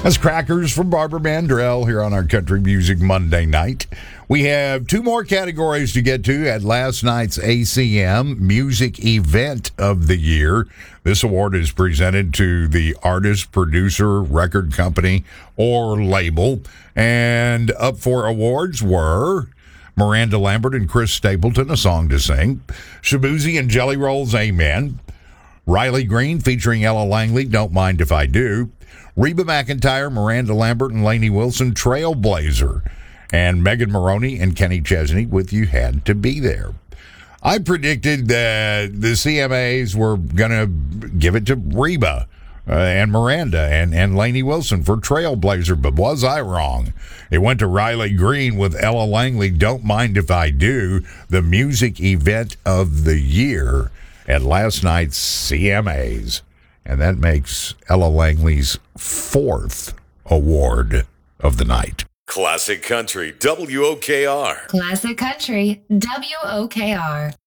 That's Crackers from Barbara Mandrell here on our Country Music Monday night. We have two more categories to get to at last night's ACM Music Event of the Year. This award is presented to the artist, producer, record company, or label. And up for awards were Miranda Lambert and Chris Stapleton, A Song to Sing. Shaboozey and Jelly Rolls, Amen. Riley Green featuring Ella Langley, Don't Mind If I Do. Reba McEntire, Miranda Lambert, and Lainey Wilson, Trailblazer. And Megan Moroney and Kenny Chesney with You Had to Be There. I predicted that the CMAs were going to give it to Reba and Miranda and Lainey Wilson for Trailblazer, but was I wrong? It went to Riley Green with Ella Langley, Don't Mind If I Do, the music event of the year at last night's CMAs. And that makes Ella Langley's fourth award of the night. Classic Country, WOKR. Classic Country, WOKR.